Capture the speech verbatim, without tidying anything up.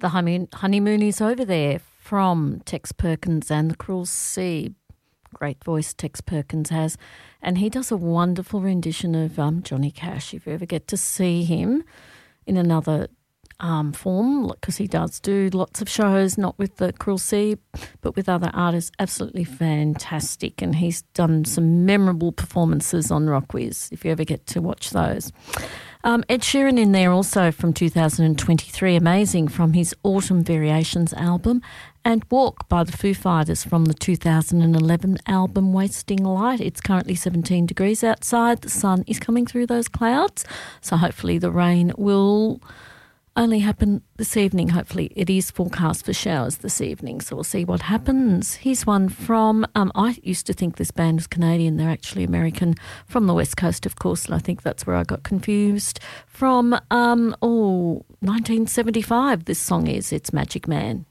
The honeymoon, honeymoon is over there from Tex Perkins and the Cruel Sea. Great voice Tex Perkins has. And he does a wonderful rendition of um, Johnny Cash, if you ever get to see him in another um, form, because he does do lots of shows, not with the Cruel Sea, but with other artists. Absolutely fantastic. And he's done some memorable performances on Rockwiz, if you ever get to watch those. Um, Ed Sheeran in there also from two thousand twenty-three, amazing, from his Autumn Variations album, and Walk by the Foo Fighters from the two thousand eleven album Wasting Light. It's currently seventeen degrees outside. The sun is coming through those clouds, so hopefully the rain will only happen this evening. Hopefully it is forecast for showers this evening, so we'll see what happens. Here's one from, um, I used to think this band was Canadian. They're actually American, from the West Coast, of course, and I think that's where I got confused. From, um, oh, nineteen seventy-five this song is. It's Magic Man.